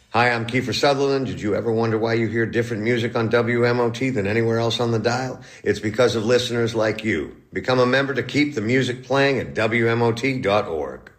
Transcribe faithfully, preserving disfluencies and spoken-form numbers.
Hi, I'm Kiefer Sutherland. Did you ever wonder why you hear different music on W M O T than anywhere else on the dial? It's because of listeners like you. Become a member to keep the music playing at W M O T dot org.